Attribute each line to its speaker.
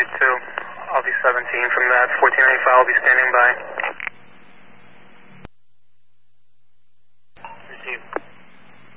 Speaker 1: I'll be 17 from that. 1495 will be standing by.